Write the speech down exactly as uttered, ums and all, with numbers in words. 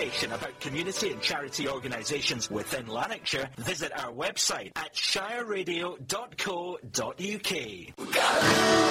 information about community and charity organisations within Lanarkshire, visit our website at shire radio dot co dot uk.